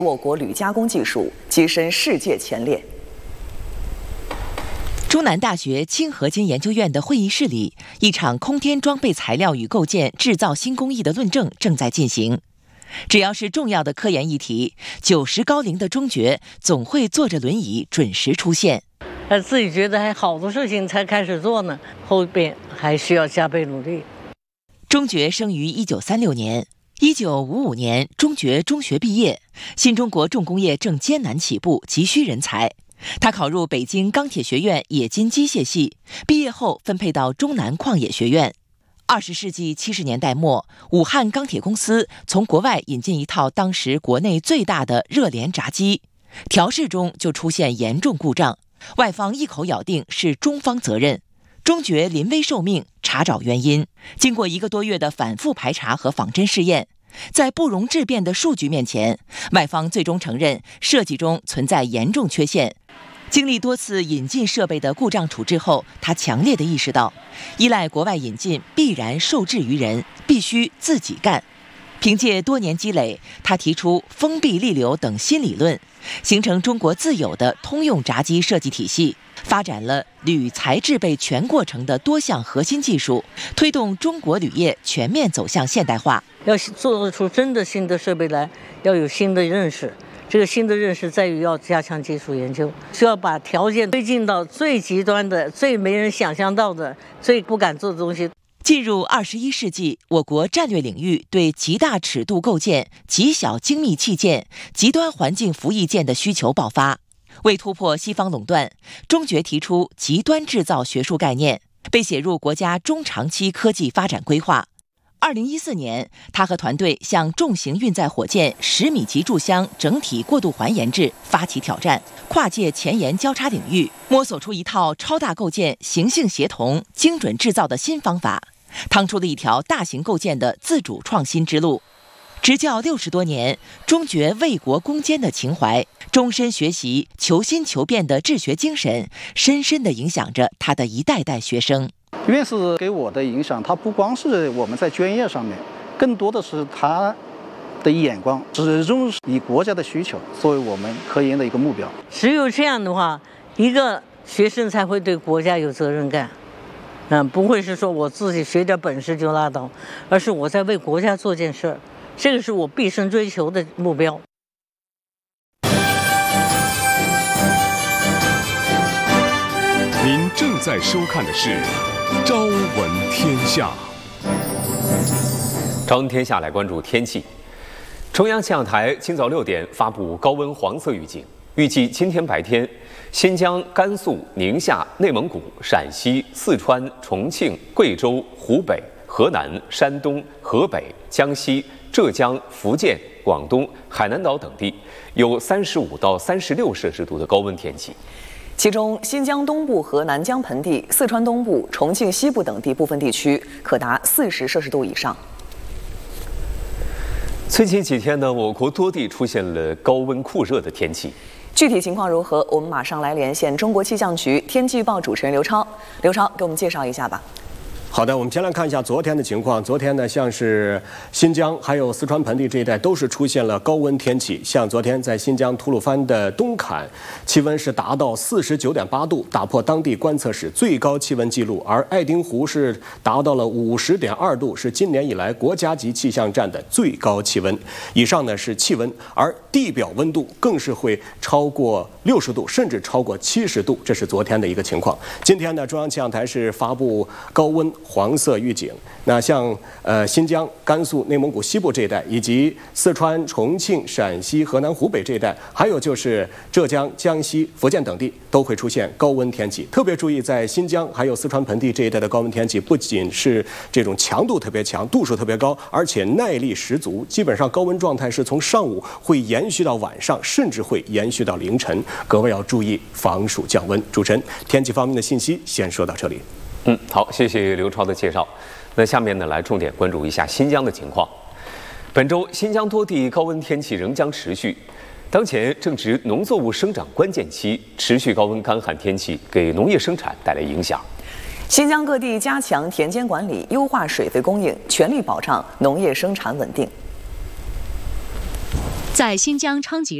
我国铝加工技术跻身世界前列。 中南大学氢合金研究院的会议室里，一场空天装备材料与构建制造新工艺的论证正在进行。只要是重要的科研议题，90高龄的钟爵总会坐着轮椅准时出现。 自己觉得还好的事情才开始做呢，后边还需要加倍努力。 钟爵生于1936年。1955年，钟爵中学毕业，新中国重工业正艰难起步，急需人才。他考入北京钢铁学院冶金机械系，毕业后分配到中南矿业学院。20世纪70年代末，武汉钢铁公司从国外引进一套当时国内最大的热联轧机，调试中就出现严重故障，外方一口咬定是中方责任。钟爵临危受命查找原因，经过1个多月的反复排查和仿真试验，在不容置辩的数据面前，外方最终承认设计中存在严重缺陷。经历多次引进设备的故障处置后，他强烈地意识到，依赖国外引进必然受制于人，必须自己干。凭借多年积累，他提出封闭力流等新理论，形成中国自有的通用轧机设计体系，发展了铝材制备全过程的多项核心技术，推动中国铝业全面走向现代化。 要做出真的新的设备来，要有新的认识。这个新的认识在于要加强技术研究，需要把条件推进到最极端的、最没人想象到的、最不敢做的东西。 进入21世纪，我国战略领域对极大尺度构建、极小精密器件、极端环境服役件的需求爆发。为突破西方垄断，钟爵提出极端制造学术概念，被写入国家中长期科技发展规划。2014年，他和团队向重型运载火箭10米级柱箱整体过渡环研制发起挑战，跨界前沿交叉领域，摸索出一套超大构件形性协同、精准制造的新方法，趟出了一条大型构件的自主创新之路。执教60多年，钟爵为国攻坚的情怀，终身学习、求新求变的治学精神，深深地影响着他的一代代学生。 院士给我的影响，他不光是我们在专业上面，更多的是他的眼光，始终以国家的需求作为我们科研的一个目标。 只有这样的话，一个学生才会对国家有责任感。不会是说我自己学点本事就拉倒，而是我在为国家做件事儿，这个是我毕生追求的目标。 您正在收看的是《朝闻天下》。 朝闻天下来关注天气。中央气象台今早6点发布高温黄色预警，预计今天白天，新疆、甘肃、宁夏、内蒙古、陕西、四川、重庆、贵州、湖北、河南、山东、河北、江西、浙江、福建、广东、海南岛等地有35到36摄氏度的高温天气。 其中，新疆东部和南疆盆地、四川东部、重庆西部等地部分地区可达40摄氏度以上。 最近几天呢，我国多地出现了高温酷热的天气。 具体情况如何？我们马上来连线中国气象局天气预报主持人刘超。刘超，给我们介绍一下吧。 好的，我们先来看一下昨天的情况。昨天呢，像是新疆还有四川盆地这一带都是出现了高温天气。像昨天在新疆吐鲁番的东坎，气温是达到49.8度，打破当地观测史最高气温记录。而爱丁湖是达到了50.2度，是今年以来国家级气象站的最高气温。以上呢是气温，而地表温度更是会超过60度，甚至超过70度，这是昨天的一个情况。今天呢，中央气象台是发布高温黄色预警。那像新疆、甘肃、内蒙古西部这一带，以及四川、重庆、陕西、河南、湖北这一带，还有就是浙江、江西、福建等地都会出现高温天气。特别注意，在新疆还有四川盆地这一带的高温天气，不仅是这种强度特别强、度数特别高，而且耐力十足。基本上高温状态是从上午会延续到晚上，甚至会延续到凌晨，格外要注意防暑降温。主持人，天气方面的信息先说到这里。 好，谢谢刘超的介绍。那下面呢，来重点关注一下新疆的情况。本周新疆多地高温天气仍将持续，当前正值农作物生长关键期，持续高温干旱天气给农业生产带来影响。 新疆各地加强田间管理，优化水费供应，全力保障农业生产稳定。 在新疆昌吉